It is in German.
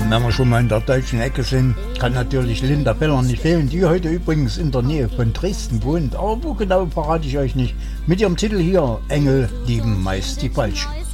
Wenn wir schon mal in der deutschen Ecke sind, kann natürlich Linda Beller nicht fehlen, die heute übrigens in der Nähe von Dresden wohnt. Aber wo genau, verrate ich euch nicht. Mit ihrem Titel hier, Engel lieben meist die Falschen.